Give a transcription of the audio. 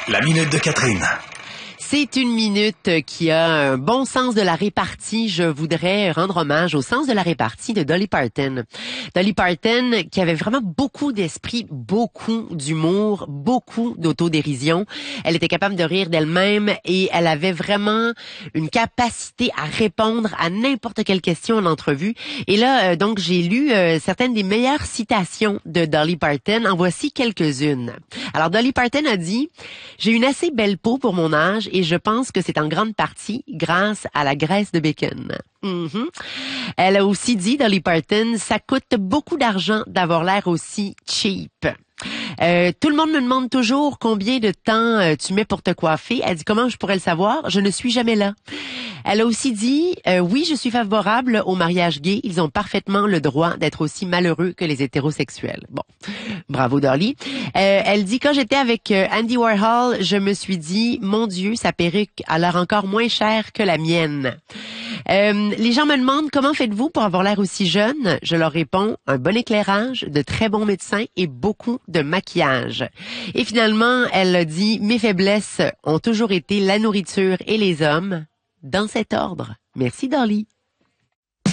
La minute de Catherine. C'est une minute qui a un bon sens de la répartie. Je voudrais rendre hommage au sens de la répartie de Dolly Parton. Dolly Parton qui avait vraiment beaucoup d'esprit, beaucoup d'humour, beaucoup d'autodérision. Elle était capable de rire d'elle-même et elle avait vraiment une capacité à répondre à n'importe quelle question en entrevue. Et là, donc, j'ai lu certaines des meilleures citations de Dolly Parton. En voici quelques-unes. Alors, Dolly Parton a dit « J'ai une assez belle peau pour mon âge et je pense que c'est en grande partie grâce à la graisse de bacon. » Elle a aussi dit, Dolly Parton, « Ça coûte beaucoup d'argent d'avoir l'air aussi cheap. » Tout le monde me demande toujours combien de temps tu mets pour te coiffer. Elle dit, comment je pourrais le savoir? Je ne suis jamais là. Elle a aussi dit, oui, je suis favorable au mariage gay. Ils ont parfaitement le droit d'être aussi malheureux que les hétérosexuels. Bon, bravo Dolly. Elle dit, quand j'étais avec Andy Warhol, je me suis dit, mon Dieu, sa perruque a l'air encore moins chère que la mienne. Les gens me demandent, comment faites-vous pour avoir l'air aussi jeune? Je leur réponds, un bon éclairage, de très bons médecins et beaucoup de maquillage. Et finalement, elle a dit, mes faiblesses ont toujours été la nourriture et les hommes, dans cet ordre. Merci Dolly.